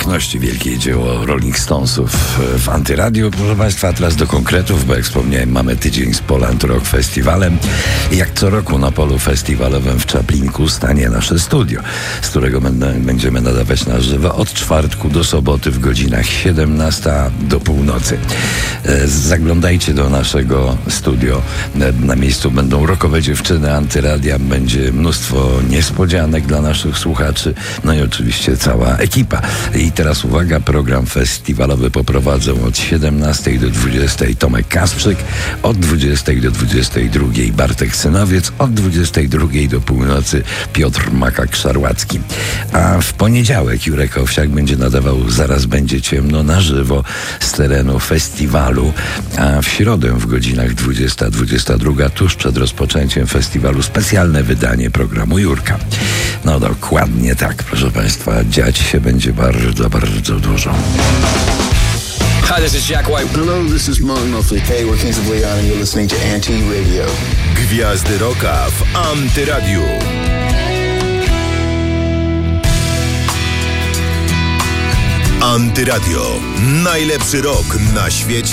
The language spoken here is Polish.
piękności wielkie dzieło Rolling Stonesów w Antyradiu. Proszę Państwa, teraz do konkretów, bo jak wspomniałem, mamy tydzień z Poland Rock Festiwalem. I jak co roku na polu festiwalowym w Czaplinku stanie nasze studio, z którego będziemy nadawać na żywo od czwartku do soboty w godzinach 17 do północy. Zaglądajcie do naszego studio. Na miejscu będą rockowe dziewczyny Antyradia, będzie mnóstwo niespodzianek dla naszych słuchaczy, no i oczywiście cała ekipa. I teraz uwaga, program festiwalowy poprowadzą od 17 do 20 Tomek Kasprzyk, od 20 do 22 Bartek Synowiec, od 22 do północy Piotr Makak-Szarłacki. A w poniedziałek Jurek Owsiak będzie nadawał Zaraz będzie ciemno na żywo z terenu festiwalu, a w środę w godzinach 20-22 tuż przed rozpoczęciem festiwalu specjalne wydanie programu Jurka. No dokładnie tak, proszę Państwa, dziać się będzie bardzo, bardzo dużo. Hi, this is Jack White. Hello, this is Martin Knopfler. Hey, we're Kings of Leon and you're listening to Anti-Radio. Gwiazdy Rocka w Antyradiu. Antyradio. Najlepszy rock na świecie.